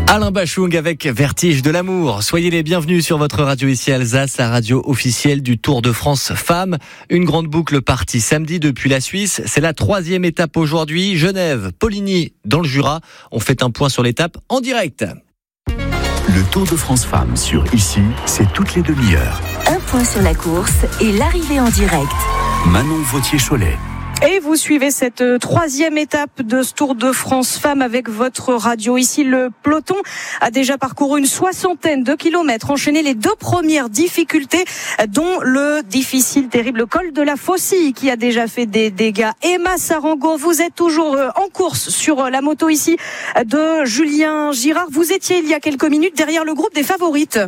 Alain Bachung avec Vertige de l'amour. Soyez les bienvenus sur votre radio ici Alsace, la radio officielle du Tour de France Femmes. Une grande boucle partie samedi depuis la Suisse. C'est la 3e étape aujourd'hui. Genève, Poligny dans le Jura. On fait un point sur l'étape en direct. Le Tour de France Femmes sur Ici, c'est toutes les demi-heures. Un point sur la course et l'arrivée en direct. Manon Vautier-Cholet. Et vous suivez cette 3e étape de ce Tour de France Femmes avec votre radio. Ici, le peloton a déjà parcouru une 60aine de kilomètres, enchaîné les 2 premières difficultés, dont le difficile, terrible col de la Faucille qui a déjà fait des dégâts. Emma Sarango, vous êtes toujours en course sur la moto ici de Julien Girard. Vous étiez il y a quelques minutes derrière le groupe des favorites.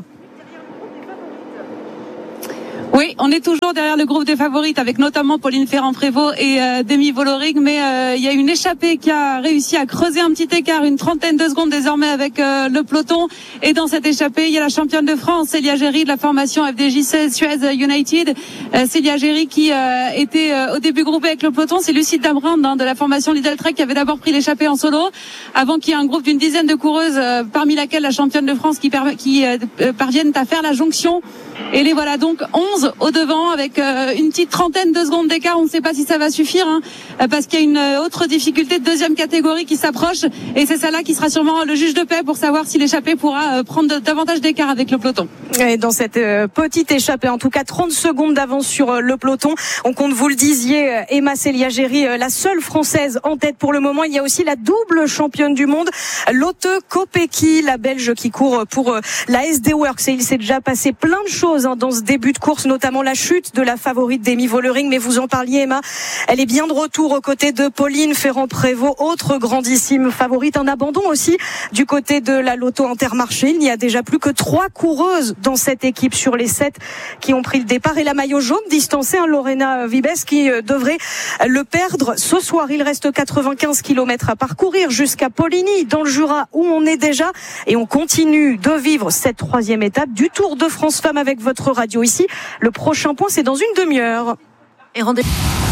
Oui, on est toujours derrière le groupe des favorites avec notamment Pauline Ferrand-Prévot et Demi Vollering, mais il y a une échappée qui a réussi à creuser un petit écart, une 30aine de secondes désormais avec le peloton. Et dans cette échappée, il y a la championne de France, Célia Géry de la formation FDJ Suez United. Célia Géry qui était au début groupée avec le peloton, c'est Lucie Dambrand de la formation Lidl Trek qui avait d'abord pris l'échappée en solo, avant qu'il y ait un groupe d'une dizaine de coureuses, parmi laquelle la championne de France qui parviennent à faire la jonction. Et les voilà donc 11 au devant avec une petite 30aine de secondes d'écart. On ne sait pas si ça va suffire parce qu'il y a une autre difficulté de 2e catégorie qui s'approche et c'est celle-là qui sera sûrement le juge de paix pour savoir si l'échappée pourra prendre davantage d'écart avec le peloton. Et dans cette petite échappée, en tout cas 30 secondes d'avance sur le peloton. On compte, vous le disiez, Emma Célia Géry, la seule française en tête pour le moment. Il y a aussi la double championne du monde, Lotte Kopecky, la Belge qui court pour la SD Works. Et il s'est déjà passé plein de choses dans ce début de course, notamment la chute de la favorite Demi Vollering, mais vous en parliez Emma, elle est bien de retour aux côtés de Pauline Ferrand-Prévot, autre grandissime favorite, un abandon aussi du côté de la Lotto Intermarché. Il n'y a déjà plus que 3 coureuses dans cette équipe sur les 7 qui ont pris le départ et la maillot jaune distancée, Lorena Vibes qui devrait le perdre ce soir. Il reste 95 km à parcourir jusqu'à Poligny dans le Jura où on est déjà et on continue de vivre cette 3e étape du Tour de France Femmes avec votre radio ici. Le prochain point, c'est dans une demi-heure. Et rendez-vous.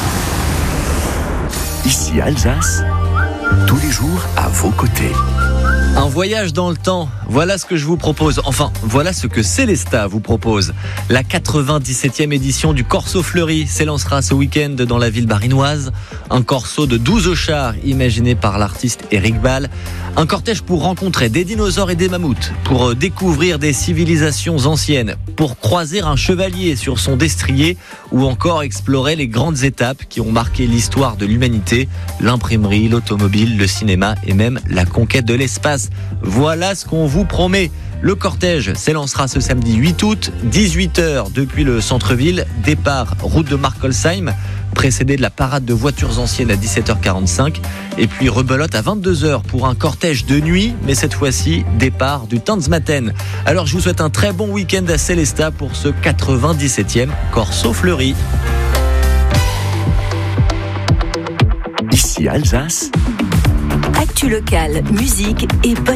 Ici Alsace, tous les jours à vos côtés. Un voyage dans le temps, voilà ce que je vous propose. Enfin, voilà ce que Célesta vous propose. La 97e édition du Corso Fleury s'élancera ce week-end dans la ville barinoise. Un corso de 12 chars imaginé par l'artiste Eric Ball. Un cortège pour rencontrer des dinosaures et des mammouths, pour découvrir des civilisations anciennes, pour croiser un chevalier sur son destrier ou encore explorer les grandes étapes qui ont marqué l'histoire de l'humanité, l'imprimerie, l'automobile, le cinéma et même la conquête de l'espace. Voilà ce qu'on vous promet. Le cortège s'élancera ce samedi 8 août, 18h depuis le centre-ville, départ route de Markolsheim, précédé de la parade de voitures anciennes à 17h45 et puis rebelote à 22h pour un cortège de nuit, mais cette fois-ci départ du Tanzmatten. Alors je vous souhaite un très bon week-end à Célesta pour ce 97e Corso Fleury. Ici Alsace. Actu locale, musique et bonne